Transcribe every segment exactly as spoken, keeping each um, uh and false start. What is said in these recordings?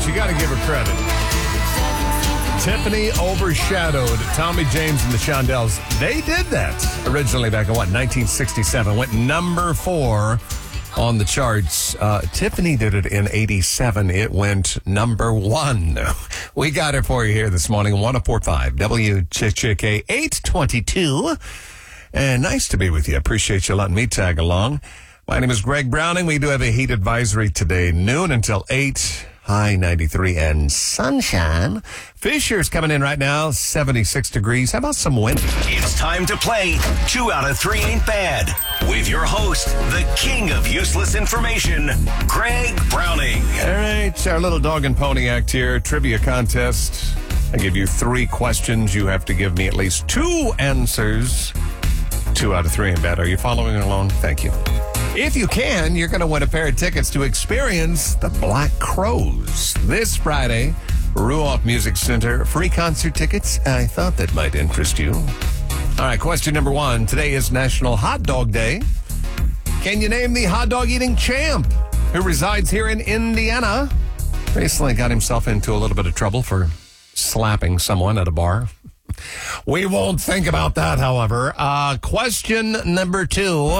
You got to give her credit. Tiffany overshadowed Tommy James and the Shondells. They did that originally back in, what, nineteen sixty-seven. Went number four on the charts. Uh, Tiffany did it in eighty-seven. It went number one. We got it for you here this morning. one oh four point five W Ch Ch K eight twenty-two. And nice to be with you. Appreciate you letting me tag along. My name is Greg Browning. We do have a heat advisory today, noon until eight. High ninety-three and sunshine. Fisher's coming in right now, seventy-six degrees. How about some wind? It's time to play Two Out of Three Ain't Bad with your host, the king of useless information, Greg Browning. All right, our little dog and pony act here, trivia contest. I give you three questions. You have to give me at least two answers. Two out of three ain't bad. Are you following along? Thank you. If you can, you're going to win a pair of tickets to experience the Black Crowes this Friday. Ruoff Music Center. Free concert tickets. I thought that might interest you. All right, question number one. Today is National Hot Dog Day. Can you name the hot dog eating champ who resides here in Indiana? Recently got himself into a little bit of trouble for slapping someone at a bar. We won't think about that, however. Uh, question number two.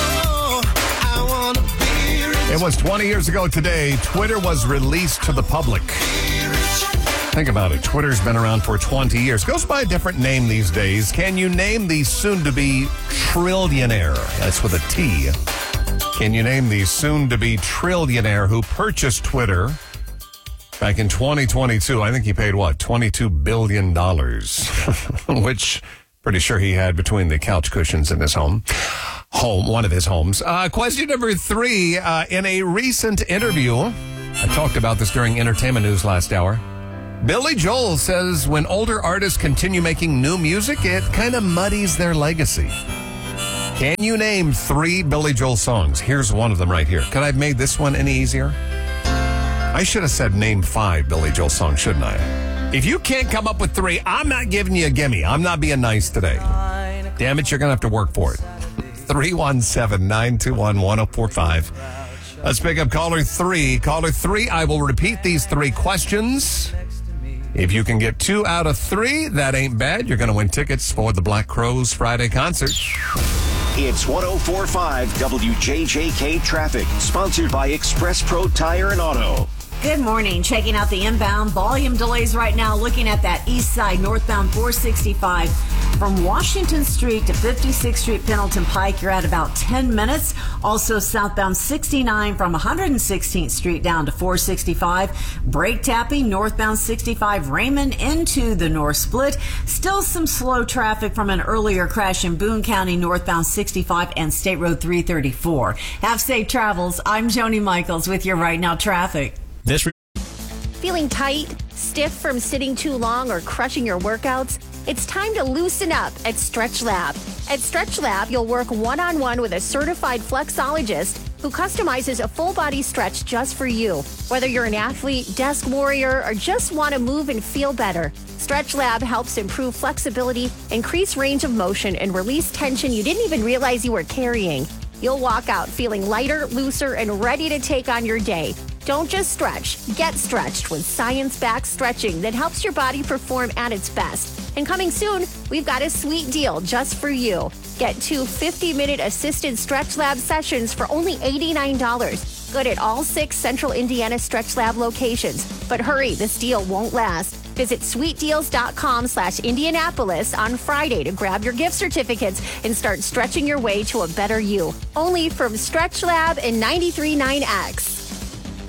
It was twenty years ago today. Twitter was released to the public. Think about it. Twitter's been around for twenty years. Goes by a different name these days. Can you name the soon-to-be trillionaire? That's with a T. Can you name the soon-to-be trillionaire who purchased Twitter back in twenty twenty-two? I think he paid, what, twenty-two billion dollars, which pretty sure he had between the couch cushions in his home. Home, one of his homes. Uh, question number three. Uh, in a recent interview, I talked about this during Entertainment News last hour. Billy Joel says when older artists continue making new music, it kind of muddies their legacy. Can you name three Billy Joel songs? Here's one of them right here. Could I have made this one any easier? I should have said name five Billy Joel songs, shouldn't I? If you can't come up with three, I'm not giving you a gimme. I'm not being nice today. Damn it, you're going to have to work for it. three one seven, nine two one, one oh four five. Let's pick up caller three. Caller three, I will repeat these three questions. If you can get two out of three, that ain't bad. You're going to win tickets for the Black Crowes Friday concert. It's one oh four point five W J J K Traffic, sponsored by Express Pro Tire and Auto. Good morning. Checking out the inbound volume delays right now. Looking at that east side, northbound four sixty-five. From Washington Street to fifty-sixth Street, Pendleton Pike, you're at about ten minutes. Also southbound sixty-nine from one hundred sixteenth Street down to four sixty-five. Brake tapping, northbound sixty-five, Raymond into the North Split. Still some slow traffic from an earlier crash in Boone County, northbound sixty-five and State Road three thirty-four. Have safe travels. I'm Joni Michaels with your Right Now Traffic. This Feeling tight, stiff from sitting too long, or crushing your workouts? It's time to loosen up at Stretch Lab. At Stretch Lab, you'll work one-on-one with a certified flexologist who customizes a full-body stretch just for you. Whether you're an athlete, desk warrior, or just want to move and feel better, Stretch Lab helps improve flexibility, increase range of motion, and release tension you didn't even realize you were carrying. You'll walk out feeling lighter, looser, and ready to take on your day. Don't just stretch, get stretched with science-backed stretching that helps your body perform at its best. And coming soon, we've got a sweet deal just for you. Get two fifty-minute assisted Stretch Lab sessions for only eighty-nine dollars. Good at all six Central Indiana Stretch Lab locations. But hurry, this deal won't last. Visit sweetdeals.com slash Indianapolis on Friday to grab your gift certificates and start stretching your way to a better you. Only from Stretch Lab and ninety-three point nine X.